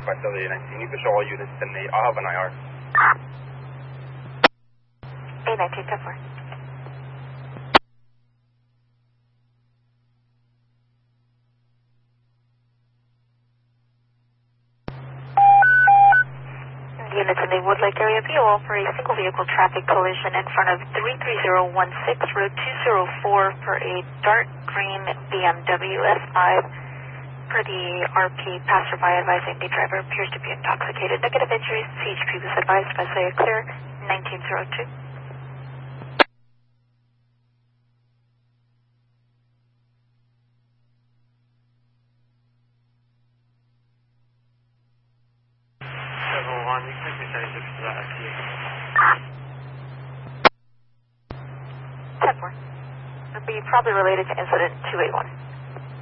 Facility 19. You can show all units in the, I'll have an IR. A19, 10-4. Units in the Woodlake area, POL for a single vehicle traffic collision in front of 33016, road 204 for a dark green BMW S5. Per the RP, passerby advising the driver appears to be intoxicated. Negative injuries, CHP was advised by say clear, 1902. Would be probably related to incident 281.